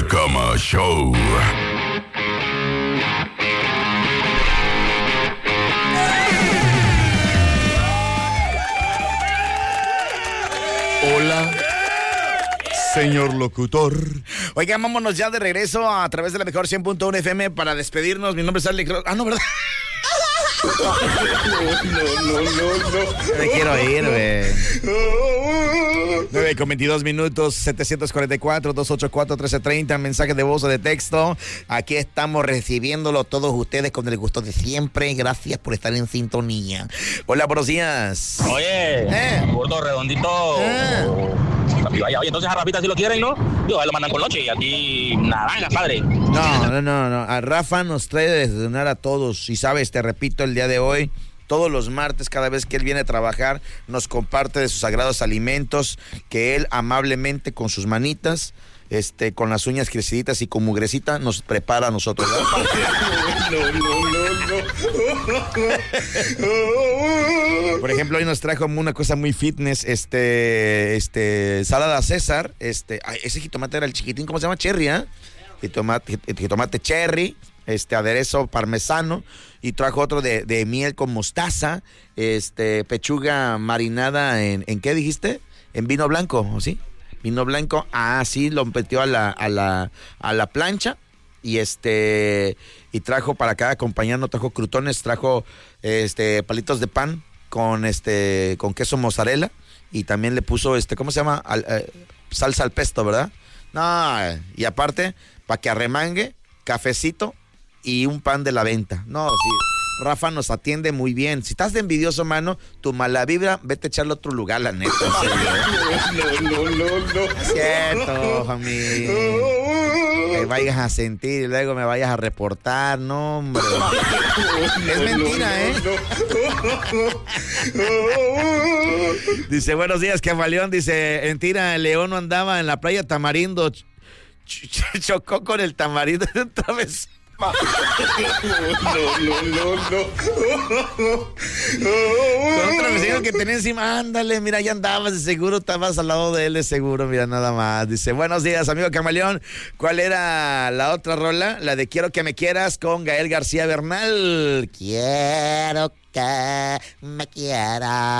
La Cama Show. Hola, señor locutor. Oigan, vámonos ya de regreso a través de la mejor 100.1 FM para despedirnos. Mi nombre es Alex. Ah, no, ¿verdad? No. Me quiero ir, güey. 9:22 minutos, 744-284-1330, mensaje de voz o de texto. Aquí estamos recibiéndolo todos ustedes con el gusto de siempre. Gracias por estar en sintonía. Hola, buenos días. Oye, gordo redondito. Vaya, oye, entonces a Rafita si lo quieren, ¿no? Digo, ahí lo mandan con noche y aquí naranja, padre. No. A Rafa nos trae de desayunar a todos. Y sabes, te repito, el día de hoy, todos los martes, cada vez que él viene a trabajar, nos comparte de sus sagrados alimentos que él amablemente con sus manitas, con las uñas creciditas y con mugrecita, nos prepara a nosotros, ¿no? Por ejemplo, hoy nos trajo una cosa muy fitness, salada César, ese jitomate era el chiquitín, ¿cómo se llama? Cherry, ¿eh? Jitomate cherry, aderezo parmesano, y trajo otro de miel con mostaza, pechuga marinada en ¿qué dijiste? En vino blanco, ¿o sí? Vino blanco, sí, lo metió a la plancha, y trajo para cada acompañante, trajo crutones, trajo palitos de pan con queso mozzarella, y también le puso ¿cómo se llama? Salsa al pesto, ¿verdad? No, y aparte, para que arremangue, cafecito y un pan de la venta. No, sí, Rafa nos atiende muy bien. Si estás de envidioso, mano, tu mala vibra, vete a echarle a otro lugar, la neta. No. Cierto, mami. Me vayas a sentir y luego me vayas a reportar, no, hombre. Es mentira, ¿eh? Dice, buenos días, Camaleón. Dice, mentira, el león no andaba en la playa Tamarindo. Chocó con el tamarindo de otra vez. No. Con otro vecino que tenía encima, ándale, mira, ya andabas, de seguro estabas al lado de él, de seguro, mira, nada más. Dice, buenos días, amigo Camaleón. ¿Cuál era la otra rola? La de Quiero que me quieras con Gael García Bernal. Quiero que me quieras.